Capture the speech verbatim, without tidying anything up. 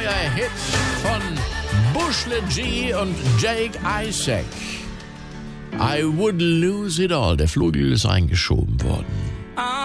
neuer Hit von Bushle G und Jake Isaac. I would lose it all. Der Flugel ist eingeschoben worden.